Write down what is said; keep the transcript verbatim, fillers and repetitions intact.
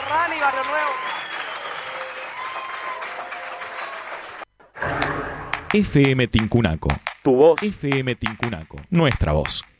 Rani, Barrio Nuevo. F M Tincunaco. Tu voz. F M Tincunaco. Nuestra voz.